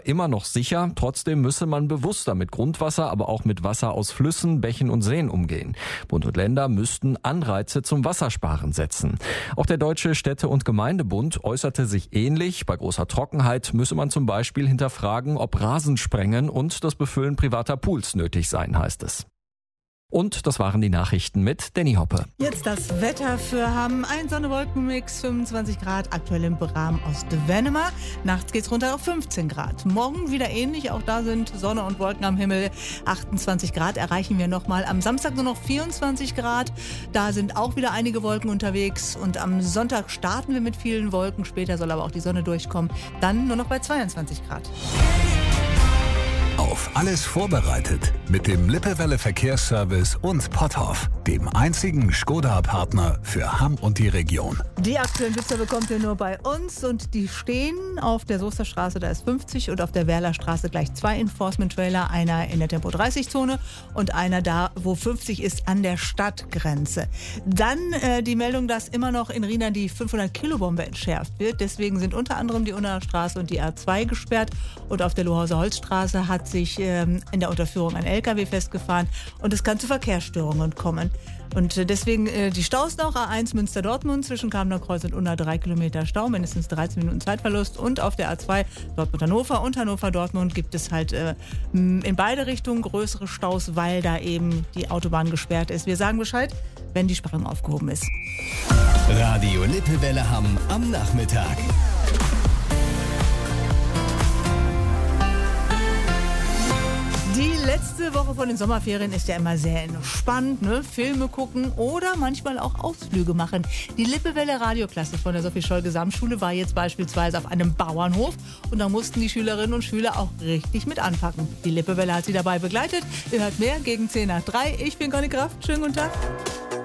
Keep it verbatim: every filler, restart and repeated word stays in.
immer noch sicher. Trotzdem müsse man bewusster mit Grundwasser, aber auch mit Wasser aus Flüssen, Bächen und Seen umgehen. Bund und Länder müssten Anreize zum Wassersparen setzen. Auch der Deutsche Städte- und Gemeindebund äußerte sich ähnlich. Bei großer Trockenheit müsse man zum Beispiel hinterfragen, ob Rasensprengen und das Befüllen privater Pools nötig seien, heißt es. Und das waren die Nachrichten mit Danny Hoppe. Jetzt das Wetter für Hamm. Ein Sonne-Wolken-Mix, fünfundzwanzig Grad, aktuell im Bram Ost-Wennemer. Nachts geht's runter auf fünfzehn Grad. Morgen wieder ähnlich, auch da sind Sonne und Wolken am Himmel. achtundzwanzig Grad erreichen wir nochmal. Am Samstag nur noch vierundzwanzig Grad. Da sind auch wieder einige Wolken unterwegs. Und am Sonntag starten wir mit vielen Wolken. Später soll aber auch die Sonne durchkommen. Dann nur noch bei zweiundzwanzig Grad. Auf alles vorbereitet mit dem Lippewelle Verkehrsservice und Potthoff, dem einzigen Skoda-Partner für Hamm und die Region. Die aktuellen Blitzer bekommt ihr nur bei uns und die stehen auf der Soester Straße, da ist fünfzig, und auf der Werler Straße gleich zwei Enforcement-Trailer, einer in der Tempo dreißig Zone und einer da, wo fünfzig ist, an der Stadtgrenze. Dann äh, die Meldung, dass immer noch in Rhina die fünfhundert Kilo Bombe entschärft wird. Deswegen sind unter anderem die Unnaer Straße und die A zwei gesperrt und auf der Lohauser Holzstraße hat sich ähm, in der Unterführung ein L K W festgefahren und es kann zu Verkehrsstörungen kommen. Und äh, deswegen äh, die Staus noch, A eins Münster-Dortmund zwischen Kamener Kreuz und Unna drei Kilometer Stau, mindestens dreizehn Minuten Zeitverlust, und auf der A zwei Dortmund-Hannover und Hannover-Dortmund gibt es halt äh, in beide Richtungen größere Staus, weil da eben die Autobahn gesperrt ist. Wir sagen Bescheid, wenn die Sperrung aufgehoben ist. Radio Lippewelle Hamm am Nachmittag. Die letzte Woche von den Sommerferien ist ja immer sehr entspannt, ne? Filme gucken oder manchmal auch Ausflüge machen. Die Lippewelle Radioklasse von der Sophie Scholl Gesamtschule war jetzt beispielsweise auf einem Bauernhof und da mussten die Schülerinnen und Schüler auch richtig mit anpacken. Die Lippewelle hat sie dabei begleitet. Ihr hört mehr gegen zehn nach drei. Ich bin Conny Kraft. Schönen guten Tag.